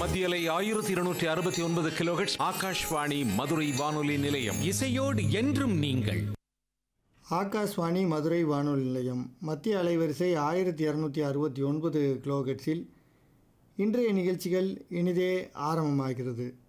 மத்தியலை 1269 கிலோஹெர்ட்ஸ். ஆகாஷ்வாணி மதுரை வானொலி நிலையம். இசையோடு என்றும் நீங்கள். ஆகாஷ்வாணி மதுரை வானொலி நிலையம் மத்திய அலைவரிசை 1269 கிலோஹெர்ட்ஸில் இன்றைய நிகழ்ச்சிகள் இனிதே ஆரம்பமாகிறது.